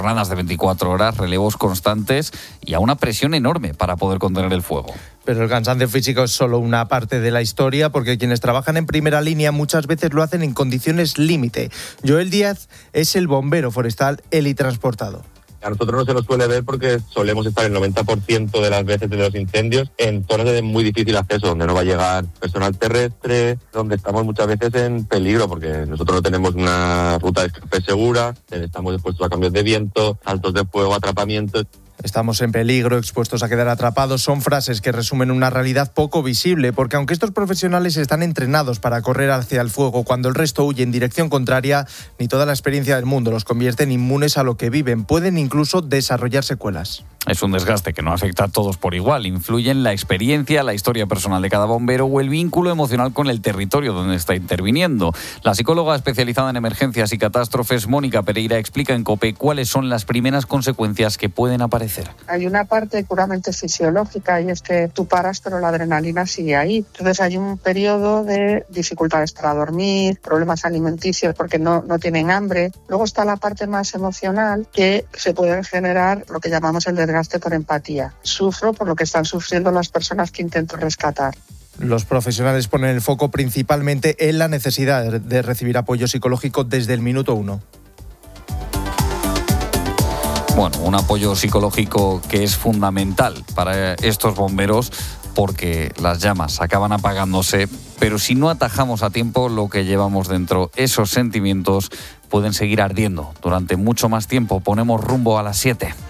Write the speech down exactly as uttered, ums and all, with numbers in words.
jornadas de veinticuatro horas, relevos constantes y a una presión enorme para poder contener el fuego. Pero el cansancio físico es solo una parte de la historia, porque quienes trabajan en primera línea muchas veces lo hacen en condiciones límite. Joel Díaz es el bombero forestal helitransportado. A nosotros no se nos suele ver porque solemos estar el noventa por ciento de las veces de los incendios en zonas de muy difícil acceso, donde no va a llegar personal terrestre, donde estamos muchas veces en peligro, porque nosotros no tenemos una ruta de escape segura, estamos expuestos a cambios de viento, saltos de fuego, atrapamientos. Estamos en peligro, expuestos a quedar atrapados, son frases que resumen una realidad poco visible, porque aunque estos profesionales están entrenados para correr hacia el fuego cuando el resto huye en dirección contraria, ni toda la experiencia del mundo los convierte en inmunes a lo que viven. Pueden incluso desarrollar secuelas. Es un desgaste que no afecta a todos por igual. Influyen la experiencia, la historia personal de cada bombero o el vínculo emocional con el territorio donde está interviniendo. La psicóloga especializada en emergencias y catástrofes, Mónica Pereira, explica en COPE cuáles son las primeras consecuencias que pueden aparecer. Hay una parte puramente fisiológica y es que tú paras pero la adrenalina sigue ahí. Entonces hay un periodo de dificultades para dormir, problemas alimenticios porque no, no tienen hambre. Luego está la parte más emocional, que se puede generar lo que llamamos el desgaste por empatía. Sufro por lo que están sufriendo las personas que intento rescatar. Los profesionales ponen el foco principalmente en la necesidad de recibir apoyo psicológico desde el minuto uno. Bueno, un apoyo psicológico que es fundamental para estos bomberos porque las llamas acaban apagándose, pero si no atajamos a tiempo lo que llevamos dentro, esos sentimientos pueden seguir ardiendo durante mucho más tiempo. Ponemos rumbo a las siete.